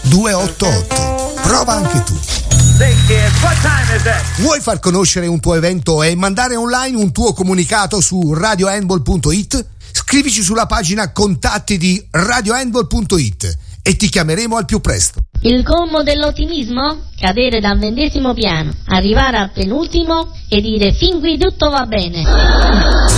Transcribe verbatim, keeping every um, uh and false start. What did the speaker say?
due otto otto. Prova anche tu. Vuoi far conoscere un tuo evento e mandare online un tuo comunicato su radio handball punto it? Scrivici sulla pagina contatti di radio handball punto it e ti chiameremo al più presto. Il colmo dell'ottimismo? Cadere dal ventesimo piano, arrivare al penultimo e dire fin qui tutto va bene.